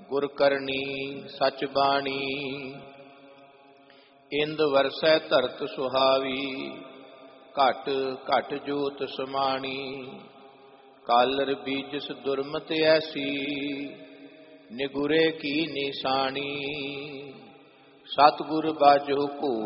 ਗੁਰ ਕਰਨੀ ਸਚ ਬਾਣੀ। ਇੰਦ ਵਰਸੈ ਧਰਤ ਸੁਹਾਵੀ, ਘਟ ਘਟ ਜੋਤ ਸਮਾਣੀ। ਕਾਲਰ ਬੀਜਸ ਦੁਰਮਤ ਐਸੀ, ਨਿਗੁਰੇ ਕੀ ਨਿਸ਼ਾਨੀ। ਸਤਿਗੁਰ ਬਾਝੋ ਕੋ